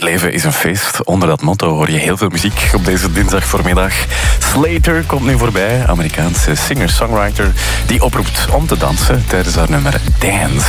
leven is een feest. Onder dat motto hoor je heel veel muziek op deze dinsdagvoormiddag. Slater komt nu voorbij, Amerikaanse singer-songwriter die oproept om te dansen tijdens haar nummer Dance.